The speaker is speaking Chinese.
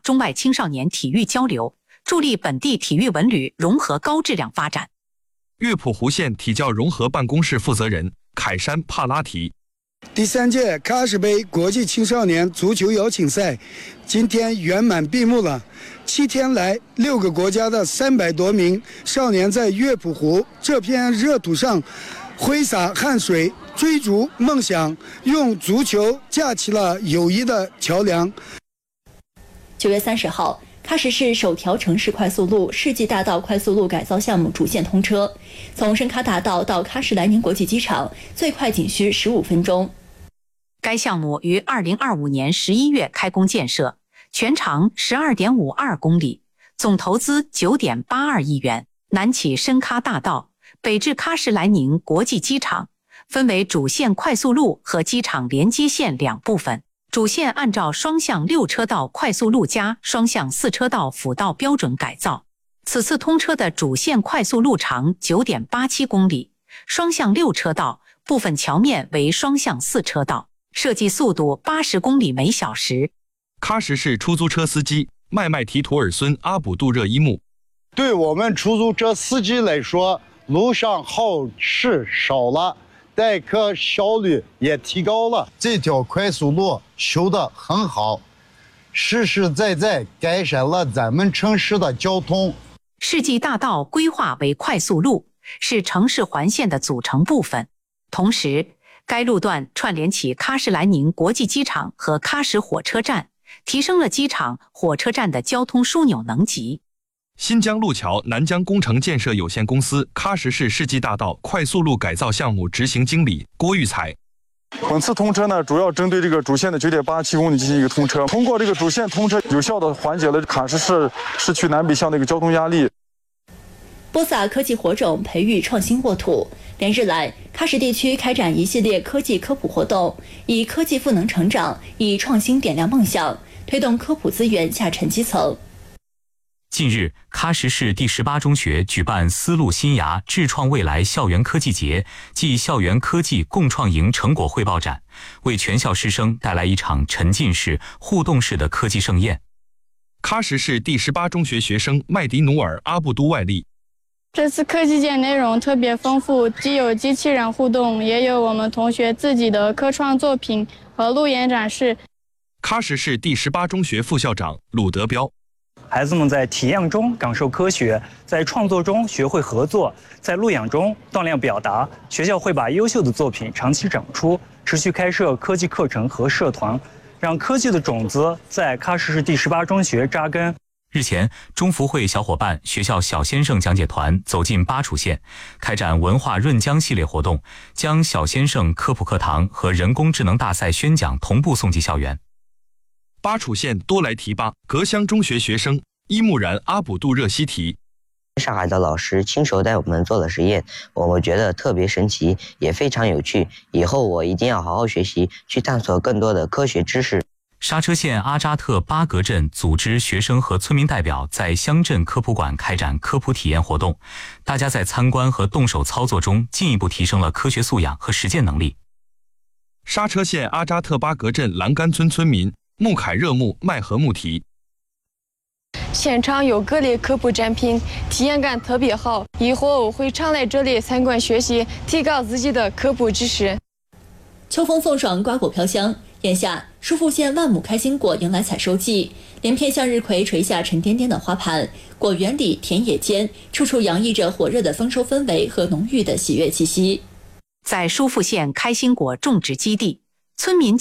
中外青少年体育交流，助力本地体育文旅融合高质量发展。 乐谱湖县体教融合办公室负责人凯山帕拉提。 第3届喀什杯国际青少年足球邀请赛今天圆满闭幕了。7天来，6个国家的300多名少年在乐谱湖这片热土上挥洒汗水，追逐梦想，用足球架起了友谊的桥梁。 9月30号，喀什市首条城市快速路世纪大道快速路改造项目主线通车，从申喀大道到喀什莱宁国际机场最快仅需15分钟。 该项目于2025年11月开工建设，全长12.52公里，总投资9.82亿元，南起申喀大道，北至喀什莱宁国际机场，分为主线快速路和机场连接线2部分。主线按照双向6车道快速路加双向4车道辅道标准改造。此次通车的主线快速路长9.87公里，双向6车道，部分桥面为双向4车道，设计速度80公里每小时。 喀什市出租车司机麦麦提图尔孙阿卜杜热伊木。 对我们出租车司机来说，路上好事少了，待客效率也提高了。这条快速路修得很好，实实在在改善了咱们城市的交通。 世纪大道规划为快速路，是城市环线的组成部分。同时，该路段串联起喀什莱宁国际机场和喀什火车站，提升了机场、火车站的交通枢纽能级。 新疆路桥南疆工程建设有限公司喀什市世纪大道快速路改造项目执行经理郭玉才。 本次通车呢，主要针对这个主线的9.87公里进行一个通车。通过这个主线通车，有效地缓解了喀什市市区南北向的一个交通压力。 播撒科技火种，培育创新沃土。连日来，喀什地区开展一系列科技科普活动，以科技赋能成长，以创新点亮梦想，推动科普资源下沉基层。 近日，喀什市第18中学举办丝路新芽智创未来校园科技节暨校园科技共创营成果汇报展，为全校师生带来一场沉浸式、互动式的科技盛宴。 喀什市第18中学学生麦迪努尔阿布都外力。 这次科技节内容特别丰富，既有机器人互动，也有我们同学自己的科创作品和路演展示。 喀什市第18中学副校长鲁德彪。 孩子们在体验中感受科学，在创作中学会合作，在路演中锻炼表达。学校会把优秀的作品长期展出，持续开设科技课程和社团，让科技的种子在喀什市第18中学扎根。 日前，中福会小伙伴学校小先生讲解团走进巴楚县，开展文化润江系列活动，将小先生科普课堂和人工智能大赛宣讲同步送进校园。 巴楚县多莱提巴格乡中学学生伊木然阿卜杜热西提。 上海的老师亲手带我们做了实验，我觉得特别神奇，也非常有趣。以后我一定要好好学习，去探索更多的科学知识。 刹车县阿扎特巴格镇组织学生和村民代表在乡镇科普馆开展科普体验活动，大家在参观和动手操作中进一步提升了科学素养和实践能力。 刹车县阿扎特巴格镇栏杆村村民穆凯热木麦和木提。 现场有各类科普展品，体验感特别好，以后我会常来这里参观学习，提高自己的科普知识。 秋风送爽，瓜果飘香。眼下，疏附县万亩开心果迎来采收季，连片向日葵垂下沉甸甸的花盘，果园里、田野间，处处洋溢着火热的丰收氛围和浓郁的喜悦气息。 在疏附县开心果种植基地，村民